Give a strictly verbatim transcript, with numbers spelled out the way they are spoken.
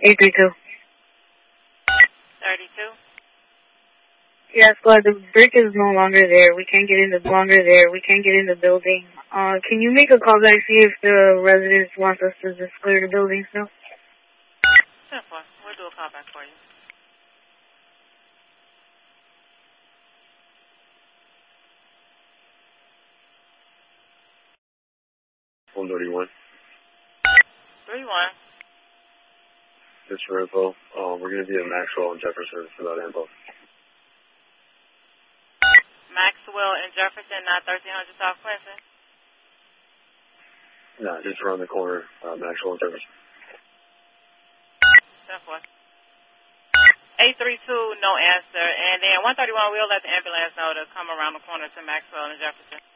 eight three two. thirty-two? Yeah, squad, the brick is no longer there. We can't get in the longer there. We can't get in the building. Uh, can you make a call back, see if the residents want us to just clear the building still? Sure, boy. We'll do a call back for you. one thirty-one. three one. Just for info, um, we're going to be at Maxwell and Jefferson for that info. Maxwell and Jefferson, not thirteen hundred South Clinton? Nah, just around the corner, uh, Maxwell and Jefferson. ten four. eight three two, no answer. And then one thirty-one, we'll let the ambulance know to come around the corner to Maxwell and Jefferson.